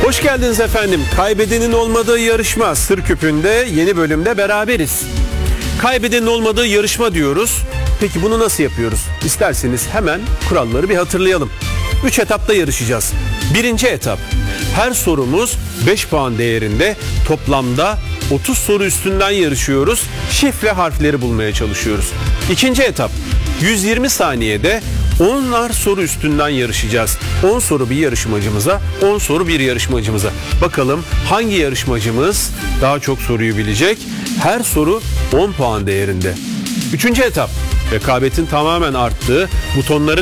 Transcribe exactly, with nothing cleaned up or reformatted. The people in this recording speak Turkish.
Hoş geldiniz efendim. Kaybedenin olmadığı yarışma Sır Küpü'nde yeni bölümde beraberiz. Kaybedenin olmadığı yarışma diyoruz. Peki bunu nasıl yapıyoruz? İsterseniz hemen kuralları bir hatırlayalım. üç etapta yarışacağız. Birinci etap. Her sorumuz beş puan değerinde, toplamda otuz soru üstünden yarışıyoruz. Şifre harfleri bulmaya çalışıyoruz. İkinci etap. yüz yirmi saniyede onlar soru üstünden yarışacağız. on soru bir yarışmacımıza, on soru bir yarışmacımıza. Bakalım hangi yarışmacımız daha çok soruyu bilecek? Her soru on puan değerinde. Üçüncü etap. Rekabetin tamamen arttığı, butonların